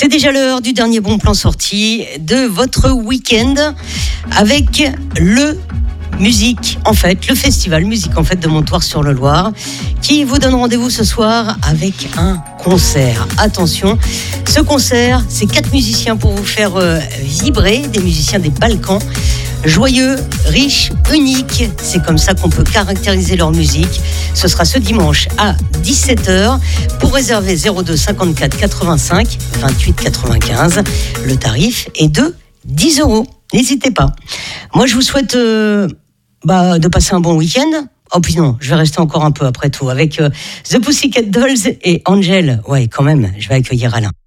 C'est déjà l'heure du dernier bon plan sorti de votre week-end avec le festival Musique en Fête de Montoire-sur-le-Loir qui vous donne rendez-vous ce soir avec un concert. Attention, ce concert, c'est 4 musiciens pour vous faire vibrer, des musiciens des Balkans. Joyeux, riches, uniques, c'est comme ça qu'on peut caractériser leur musique. Ce sera ce dimanche à 17h. Pour réserver 02 54 85 28 95, le tarif est de 10 €. N'hésitez pas. Moi, je vous souhaite de passer un bon week-end. Oh puis non, je vais rester encore un peu après tout avec The Pussycat Dolls et Angel. Ouais, quand même, je vais accueillir Alain.